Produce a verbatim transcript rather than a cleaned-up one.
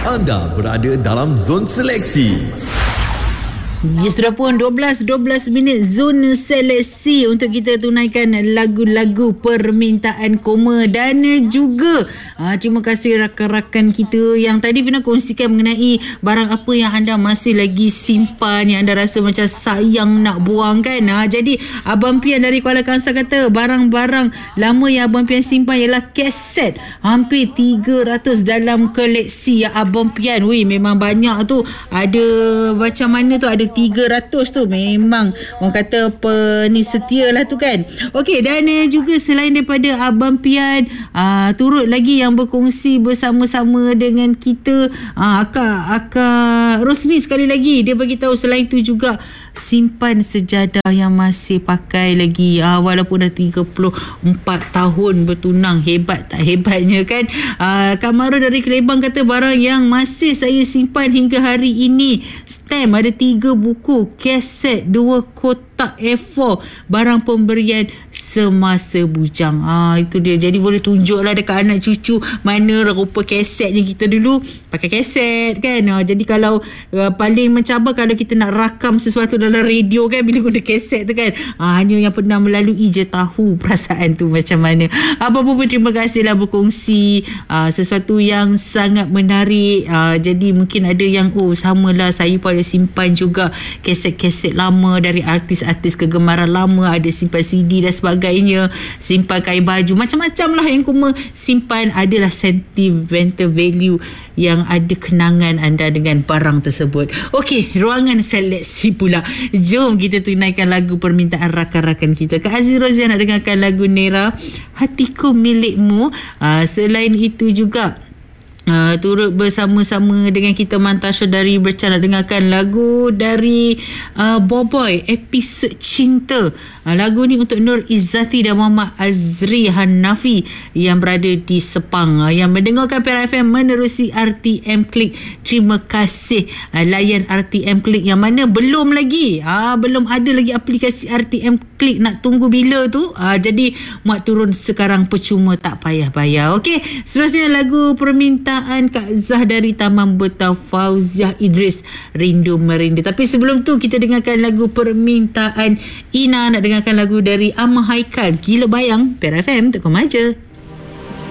Anda berada dalam zon seleksi. Ya, sudah pun dua belas dua belas minit zon seleksi untuk kita tunaikan lagu-lagu permintaan koma. Dan juga aa, terima kasih rakan-rakan kita yang tadi Fina kongsikan mengenai barang apa yang anda masih lagi simpan, yang anda rasa macam sayang nak buang kan. Aa, jadi Abang Pian dari Kuala Kangsar kata barang-barang lama yang Abang Pian simpan ialah kaset hampir tiga ratus dalam koleksi ya Abang Pian. Wih, memang banyak tu. Ada macam mana tu, ada tiga ratus tu. Memang orang kata ni setia lah tu kan. Okey, dan uh, juga selain daripada Abang Pian, uh, turut lagi yang berkongsi bersama-sama dengan kita uh, Akak Akak Rosni sekali lagi. Dia bagi tahu selain tu juga simpan sejadah yang masih pakai lagi uh, walaupun dah tiga puluh empat tahun bertunang. Hebat tak hebatnya kan. uh, Kamara dari Kelebang kata barang yang masih saya simpan hingga hari ini, stamp ada tiga buku, kaset dua kotak A four, barang pemberian semasa bujang. Ah, itu dia. Jadi boleh tunjuklah dekat anak cucu mana rupa kasetnya kita dulu pakai kaset kan. Ah, jadi kalau uh, paling mencabar kalau kita nak rakam sesuatu dalam radio kan, bila guna kaset tu kan. Ah, hanya yang pernah melalui je tahu perasaan tu macam mana. Apa-apa pun terima kasihlah berkongsi ah, sesuatu yang sangat menarik. Ah, jadi mungkin ada yang oh samalah, saya pun ada simpan juga kaset-kaset lama dari artis-artis kegemaran lama, ada simpan C D dan sebagainya, simpan kain baju, macam-macam lah yang kuma simpan. Adalah sentimental value yang ada kenangan anda dengan barang tersebut. Okey, ruangan seleksi pula. Jom kita tunaikan lagu permintaan rakan-rakan kita. Kak Aziz Rozia nak dengarkan lagu Nera, Hatiku Milikmu. Uh, selain itu juga Uh, turut bersama-sama dengan kita Mantasha dari Bercan nak dengarkan lagu dari uh, Boboy, Episod Cinta. Uh, lagu ni untuk Nur Izzati dan Muhammad Azri Hanafi yang berada di Sepang. Uh, yang mendengarkan P R F M menerusi R T M Klik. Terima kasih uh, layan R T M Klik yang mana belum lagi uh, belum ada lagi aplikasi R T M Klik, nak tunggu bila tu. Uh, jadi muat turun sekarang percuma, tak payah bayar. Okey, seterusnya lagu permintaan Kak Zah dari Taman Betau, Fauziah Idris, Rindu Merindu. Tapi sebelum tu kita dengarkan lagu permintaan Ina nak dengarkan lagu dari Amah Haikal, Gila Bayang. P R F M Tekom Aja.